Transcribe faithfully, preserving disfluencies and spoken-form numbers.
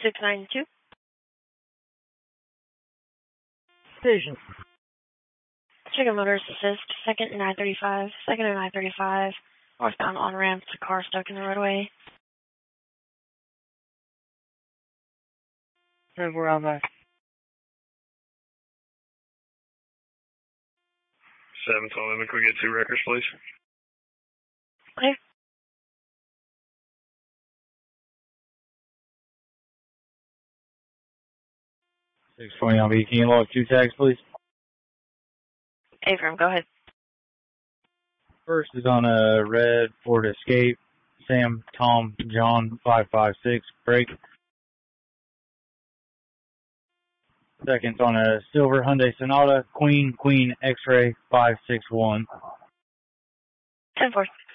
six nine two. Station. Chicken Motors assist, second and nine thirty-five, second and nine thirty-five, northbound on ramp to car stuck in the roadway. We're on that. seven twelve, can we get two records, please? Okay. six twenty on B. Can you log two tags, please? Abram, go ahead. First is on a red Ford Escape, Sam, Tom, John, five five six, break. Second's on a silver Hyundai Sonata, Queen, Queen, X-Ray, five six one. ten four.